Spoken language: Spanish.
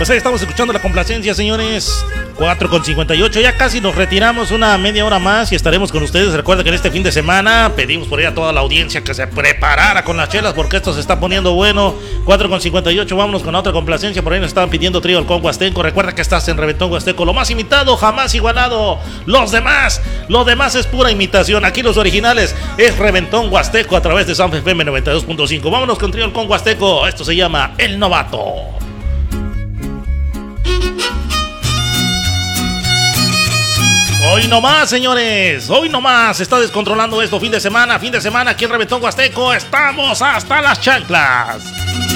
Pues ahí estamos escuchando la complacencia, señores. 4:58, ya casi nos retiramos, una media hora más y estaremos con ustedes. Recuerda que en este fin de semana pedimos por ahí a toda la audiencia que se preparara con las chelas porque esto se está poniendo bueno. 4:58, vámonos con otra complacencia. Por ahí nos estaban pidiendo Trío Halcón Huasteco. Recuerda que estás en Reventón Huasteco, lo más imitado, jamás igualado. Lo demás es pura imitación. Aquí los originales es Reventón Huasteco a través de San FM 92.5. Vámonos con Trío Halcón Huasteco. Esto se llama El Novato. Hoy nomás, señores, hoy nomás se está descontrolando esto. Fin de semana aquí en Reventón Huasteco, estamos hasta las chanclas.